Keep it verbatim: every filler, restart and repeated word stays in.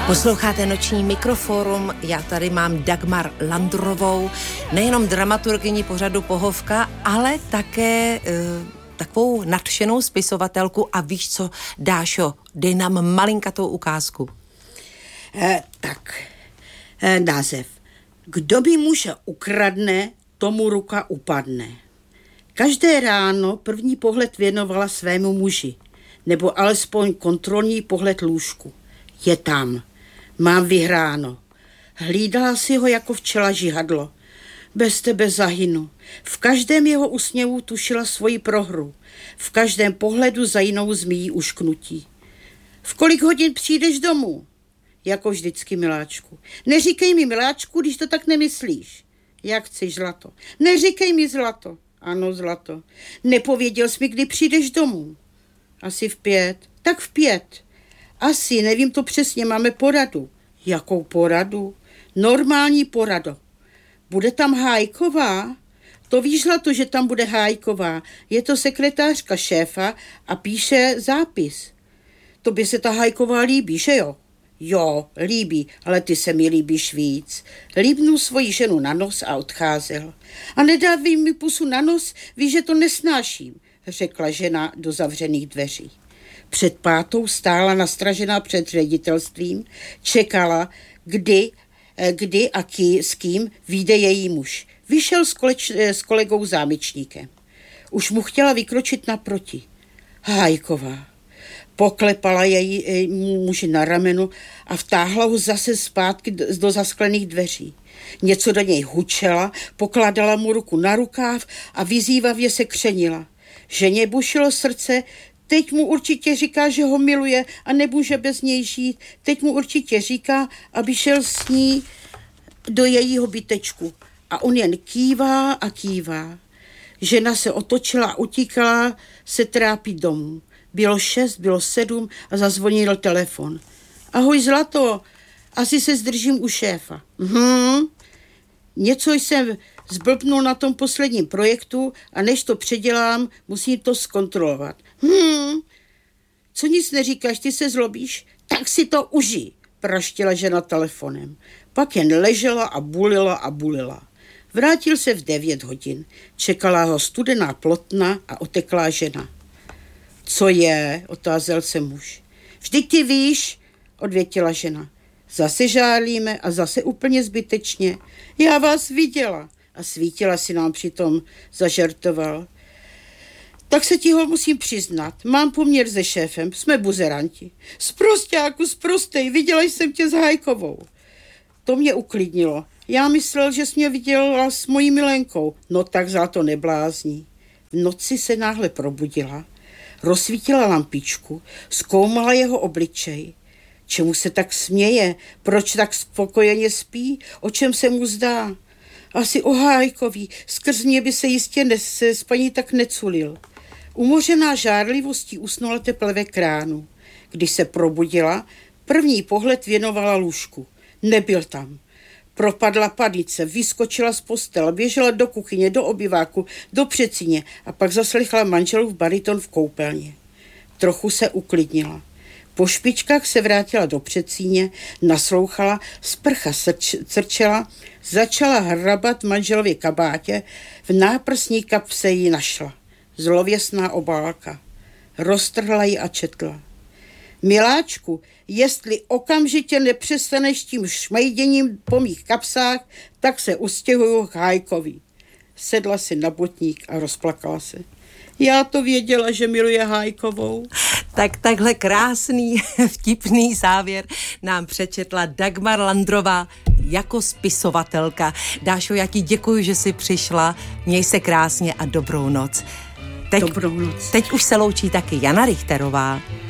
Posloucháte Noční mikroforum, já tady mám Dagmar Landrovou, nejenom dramaturgyni pořadu Pohovka, ale také e, takovou nadšenou spisovatelku. A víš co, Dášo, dej nám malinkatou ukázku. E, tak, e, název. Kdo by muže ukradne, tomu ruka upadne. Každé ráno první pohled věnovala svému muži, nebo alespoň kontrolní pohled lůžku. Je tam. Mám vyhráno. Hlídala si ho jako včela žihadlo. Bez tebe zahynu. V každém jeho úsměvu tušila svoji prohru. V každém pohledu za jinou zmíjí ušknutí. V kolik hodin přijdeš domů? Jako vždycky, miláčku. Neříkej mi, miláčku, když to tak nemyslíš. Jak chceš, zlato? Neříkej mi, zlato. Ano, zlato. Nepověděl jsi mi, kdy přijdeš domů. Asi v pět. Tak v pět. Asi, nevím to přesně, máme poradu. Jakou poradu? Normální poradu. Bude tam Hájková? To víš, zlato, že tam bude Hájková. Je to sekretářka šéfa a píše zápis. Tobě se ta Hájková líbí, že jo? Jo, líbí, ale ty se mi líbíš víc. Líbnul svoji ženu na nos a odcházel. A nedávej mi pusu na nos, víš, že to nesnáším, řekla žena do zavřených dveří. Před pátou stála nastražená před ředitelstvím, čekala, kdy, kdy a ký, s kým vyjde její muž. Vyšel s, koleč, s kolegou zámečníkem. Už mu chtěla vykročit naproti. Hájková. Poklepala její muži na rameno a vtáhla ho zase zpátky do, do zasklených dveří. Něco do něj hučela, pokládala mu ruku na rukáv a vyzývavě se křenila. Ženě bušilo srdce. Teď mu určitě říká, že ho miluje a nemůže bez něj žít. Teď mu určitě říká, aby šel s ní do jejího bytečku. A on jen kývá a kývá. Žena se otočila a utíkala se trápit domů. Bylo šest, bylo sedm a zazvonil telefon. Ahoj, zlato, asi se zdržím u šéfa. Mhm. Něco jsem zblbnul na tom posledním projektu a než to předělám, musím to zkontrolovat. Hmm, co nic neříkáš, ty se zlobíš? Tak si to užij, praštila žena telefonem. Pak jen ležela a bulila a bulila. Vrátil se v devět hodin. Čekala ho studená plotna a oteklá žena. Co je? Otázal se muž. Vždyť ty víš, odvětila žena. Zase žálíme a zase úplně zbytečně. Já vás viděla. A svítila si nám přitom, zažertoval. Tak se ti ho musím přiznat. Mám poměr se šéfem, jsme buzeranti. Sprosťáku, sprostej, viděla jsem tě s Hájkovou. To mě uklidnilo. Já myslel, že jsi mě viděla s mojí milenkou. No tak zlato neblázní. V noci se náhle probudila, rozsvítila lampičku, zkoumala jeho obličej. Čemu se tak směje? Proč tak spokojeně spí? O čem se mu zdá? Asi o Hájkový. Skrz mě by se jistě nes, s paní tak neculil. Umořená žárlivostí usnula teple ve kránu. Když se probudila, první pohled věnovala lůžku. Nebyl tam. Propadla panice, vyskočila z postele, běžela do kuchyně, do obyváku, do předsíně a pak zaslechla manželův bariton v koupelně. Trochu se uklidnila. Po špičkách se vrátila do předsíně, naslouchala, sprcha srč, crčela, začala hrabat manželově kabátě, v náprsní kapse ji našla. Zlověsná obálka. Roztrhla ji a četla. Miláčku, jestli okamžitě nepřestaneš tím šmejděním po mých kapsách, tak se ustěhuju k Hájkovi. Sedla si na botník a rozplakala se. Já to věděla, že miluje Hájkovou. Tak takhle krásný, vtipný závěr nám přečetla Dagmar Landrová jako spisovatelka. Dášo, já ti děkuji, že jsi přišla. Měj se krásně a dobrou noc. Teď, dobrou noc. Teď už se loučí taky Jana Richterová.